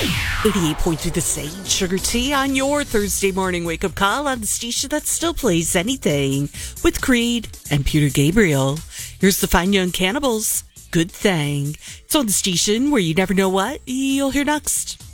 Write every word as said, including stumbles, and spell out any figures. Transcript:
eighty-eight point three The Sage, Sugar Tea on your Thursday morning wake-up call on the station that still plays anything with Creed and Peter Gabriel. Here's the Fine Young Cannibals, Good Thing. It's on the station where you never know what you'll hear next.